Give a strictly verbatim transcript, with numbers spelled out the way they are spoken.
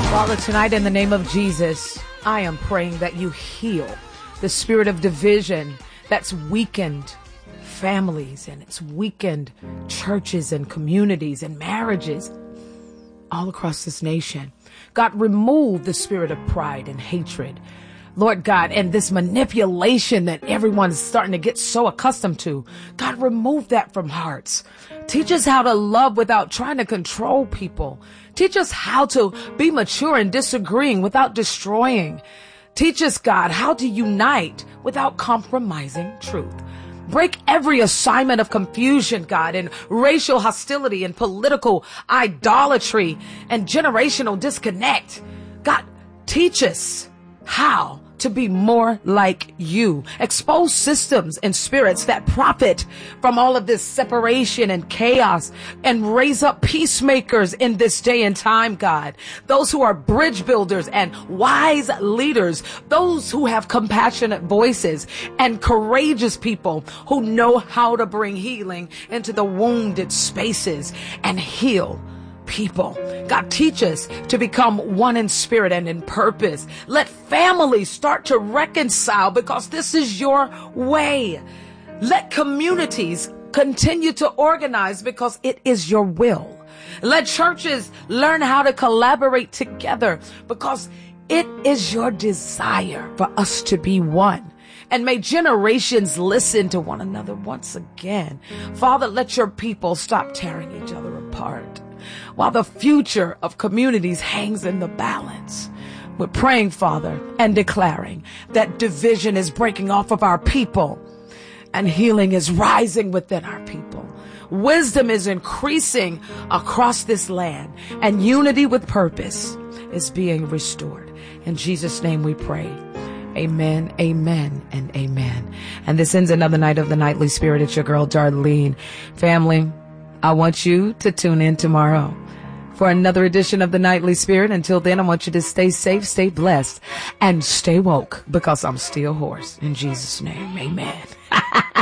Father, tonight in the name of Jesus, I am praying that you heal the spirit of division that's weakened families and it's weakened churches and communities and marriages all across this nation. God, remove the spirit of pride and hatred, Lord God, and this manipulation that everyone's starting to get so accustomed to. God, remove that from hearts. Teach us how to love without trying to control people. Teach us how to be mature in disagreeing without destroying. Teach us, God, how to unite without compromising truth. Break every assignment of confusion, God, and racial hostility and political idolatry and generational disconnect. God, teach us how to be more like you. Expose systems and spirits that profit from all of this separation and chaos, and raise up peacemakers in this day and time, God. Those who are bridge builders and wise leaders, those who have compassionate voices and courageous people who know how to bring healing into the wounded spaces and heal people. God, teach us to become one in spirit and in purpose. Let families start to reconcile because this is your way. Let communities continue to organize because it is your will. Let churches learn how to collaborate together because it is your desire for us to be one. And may generations listen to one another once again. Father, let your people stop tearing each other apart. While the future of communities hangs in the balance, we're praying, Father, and declaring that division is breaking off of our people and healing is rising within our people. Wisdom is increasing across this land and unity with purpose is being restored. In Jesus' name we pray. Amen, amen, and amen. And this ends another night of the Nightly Spirit. It's your girl, Darlene. Family, I want you to tune in tomorrow for another edition of the Nightly Spirit. Until then, I want you to stay safe, stay blessed, and stay woke because I'm still hoarse. In Jesus' name, amen.